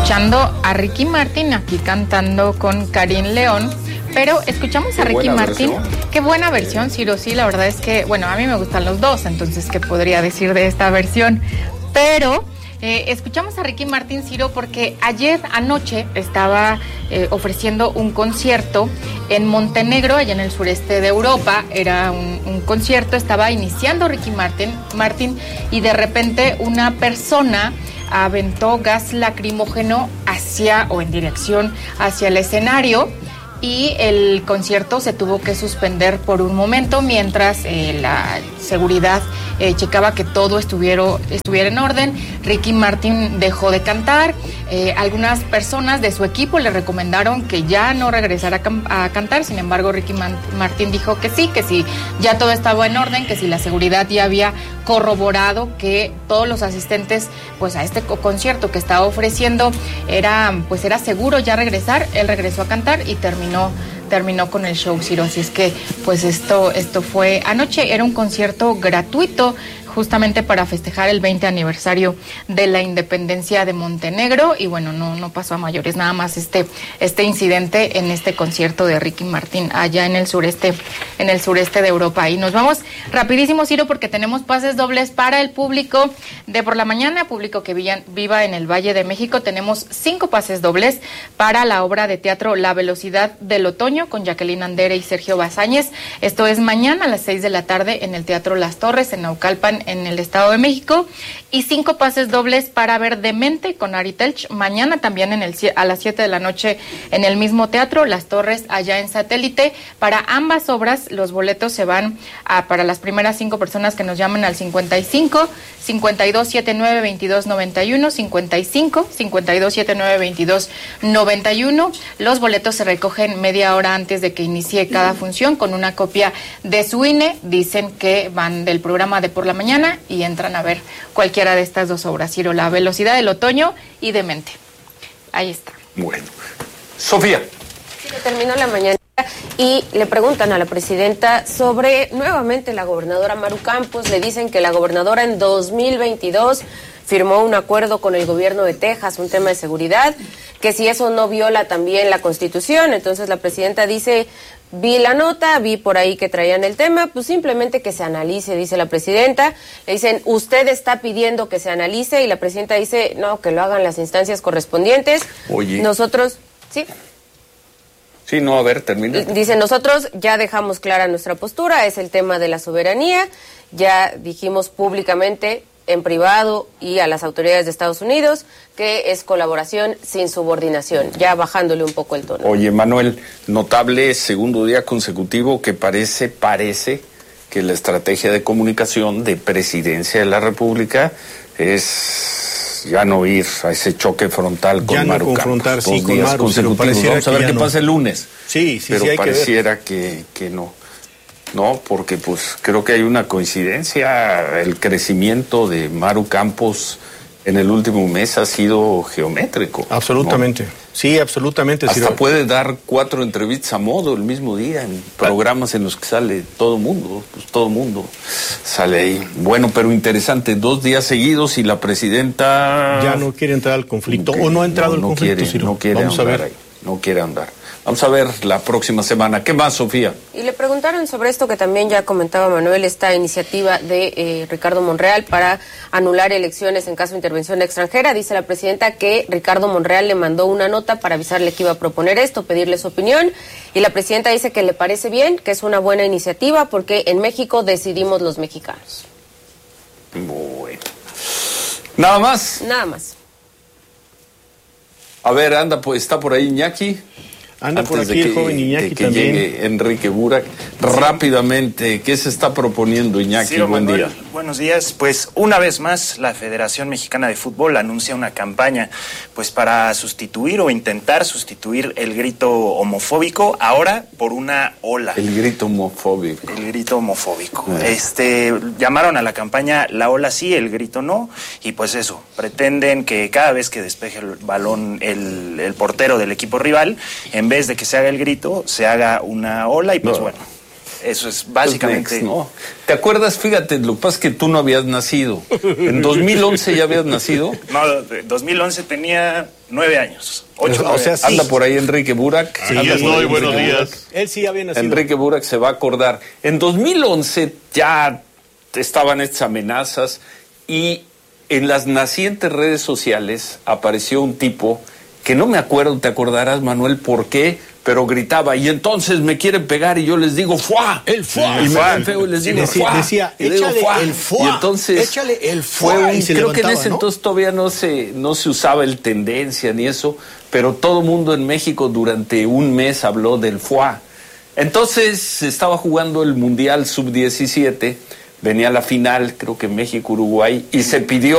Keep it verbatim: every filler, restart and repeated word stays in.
escuchando a Ricky Martin aquí cantando con Karin León, pero escuchamos a Ricky Martin. Versión. Qué buena versión, Ciro. Sí, la verdad es que, bueno, a mí me gustan los dos, entonces, ¿qué podría decir de esta versión? Pero eh, escuchamos a Ricky Martin, Ciro, porque ayer anoche estaba eh, ofreciendo un concierto en Montenegro, allá en el sureste de Europa. Era un, un concierto, estaba iniciando Ricky Martin, Martin y de repente una persona aventó gas lacrimógeno hacia o en dirección hacia el escenario y el concierto se tuvo que suspender por un momento mientras eh, la seguridad eh, checaba que todo estuviera, estuviera en orden. Ricky Martin dejó de cantar. Eh, algunas personas de su equipo le recomendaron que ya no regresara a, can- a cantar. Sin embargo, Ricky Man- Martin dijo que sí, que sí, ya todo estaba en orden, que si la seguridad ya había corroborado que todos los asistentes pues a este co- concierto que estaba ofreciendo era pues era seguro ya regresar. Él regresó a cantar y terminó terminó con el show, Ciro. Así es que pues esto esto fue anoche. Era un concierto gratuito justamente para festejar el veinte aniversario de la independencia de Montenegro y bueno, no no pasó a mayores, nada más este este incidente en este concierto de Ricky Martin allá en el sureste en el sureste de Europa. Y nos vamos rapidísimo, Ciro, porque tenemos pases dobles para el público de por la mañana, público que viva, viva en el Valle de México. Tenemos cinco pases dobles para la obra de teatro La Velocidad del Otoño con Jacqueline Andere y Sergio Bazáñez. Esto es mañana a las seis de la tarde en el Teatro Las Torres en Naucalpan, en el Estado de México, y cinco pases dobles para ver Demente con Ari Telch mañana también en el a las siete de la noche en el mismo teatro Las Torres allá en Satélite. Para ambas obras los boletos se van a, para las primeras cinco personas que nos llamen al cincuenta y cinco, cincuenta y dos setenta y nueve, veintidós noventa y uno, cincuenta y cinco, cincuenta y dos setenta y nueve, veintidós noventa y uno. Los boletos se recogen media hora antes de que inicie cada función con una copia de su I N E. Dicen que van del programa de por la mañana y entran a ver cualquiera de estas dos obras, Ciro, La Velocidad del Otoño y Demente. Ahí está. Bueno. Sofía. Sí, terminó la mañana y le preguntan a la presidenta sobre nuevamente la gobernadora Maru Campos. Le dicen que la gobernadora en dos mil veintidós firmó un acuerdo con el gobierno de Texas, un tema de seguridad, que si eso no viola también la Constitución. Entonces la presidenta dice: vi la nota, vi por ahí que traían el tema, pues simplemente que se analice, dice la presidenta. Le dicen: usted está pidiendo que se analice, y la presidenta dice: no, que lo hagan las instancias correspondientes. Oye. Nosotros, sí. Sí, no, a ver, termina. Dice: nosotros ya dejamos clara nuestra postura, es el tema de la soberanía, ya dijimos públicamente, en privado y a las autoridades de Estados Unidos, que es colaboración sin subordinación, ya bajándole un poco el tono. Oye, Manuel, notable segundo día consecutivo que parece, parece que la estrategia de comunicación de Presidencia de la República es ya no ir a ese choque frontal con ya Maru no confrontar, Campos. sí, con Maru, consecutivos. Vamos a ver qué no. pasa el lunes. Sí, sí, pero sí, hay pareciera que, ver. que, que no. No, porque pues creo que hay una coincidencia. El crecimiento de Maru Campos en el último mes ha sido geométrico. Absolutamente, ¿no? Sí, absolutamente. Hasta Ciro. puede dar cuatro entrevistas a modo el mismo día en programas en los que sale todo mundo, pues todo mundo sale ahí. Bueno, pero interesante, dos días seguidos y la presidenta... Ya no quiere entrar al conflicto, que, o no ha entrado no, no al conflicto, quiere, Ciro. No quiere Vamos andar a ver. ahí, no quiere andar. Vamos a ver la próxima semana. ¿Qué más, Sofía? Y le preguntaron sobre esto que también ya comentaba Manuel, esta iniciativa de eh, Ricardo Monreal para anular elecciones en caso de intervención extranjera. Dice la presidenta que Ricardo Monreal le mandó una nota para avisarle que iba a proponer esto, pedirle su opinión. Y la presidenta dice que le parece bien, que es una buena iniciativa porque en México decidimos los mexicanos. Bueno. ¿Nada más? Nada más. A ver, anda, pues está por ahí Iñaki. Anda Antes por aquí de que, el joven Iñaki de que también. llegue Enrique Burak. Rápidamente, ¿qué se está proponiendo, Iñaki? Ciro, Buen Manuel, día. Buenos días. Pues una vez más la Federación Mexicana de Fútbol anuncia una campaña pues para sustituir o intentar sustituir el grito homofóbico ahora por una ola. El grito homofóbico. El grito homofóbico. Eh. Este llamaron a la campaña La ola sí, el grito no, y pues eso, pretenden que cada vez que despeje el balón el, el portero del equipo rival, en vez de que se haga el grito, se haga una ola y pues No. bueno. Eso es básicamente... Next, ¿no? ¿Te acuerdas? Fíjate, lo que pasa es que tú no habías nacido. ¿En dos mil once ya habías nacido? No, en dos mil once tenía nueve años. Ocho, o sea, sí. Anda por ahí Enrique Burak. Sí, anda estoy, buenos días. Burak. Él sí había nacido. Enrique Burak se va a acordar. En dos mil once ya estaban estas amenazas y en las nacientes redes sociales apareció un tipo que no me acuerdo, te acordarás, Manuel, por qué, pero gritaba, y entonces me quieren pegar y yo les digo ¡fuá! El fuá. Y me ven feo y les digo decía, ¡fuá! decía, y digo, échale ¡fuá! el fuá. Y entonces échale el fuá. fue un, y se creo que en ese ¿no? entonces todavía no se, no se usaba el tendencia ni eso, pero todo mundo en México durante un mes habló del fuá. Entonces se estaba jugando el Mundial sub diecisiete, venía la final, creo que México-Uruguay, y se pidió